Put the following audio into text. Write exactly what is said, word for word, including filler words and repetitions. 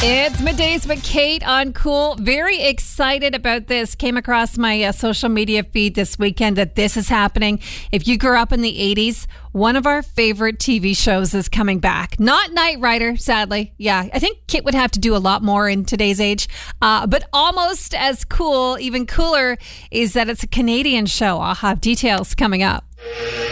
It's Middays with Kate on Cool. Very excited about this. Came across my uh, social media feed this weekend that this is happening. If you grew up in the eighties, one of our favorite T V shows is coming back. Not Knight Rider, sadly. Yeah, I think Kit would have to do a lot more in today's age. Uh, but almost as cool, even cooler, is that it's a Canadian show. I'll have details coming up.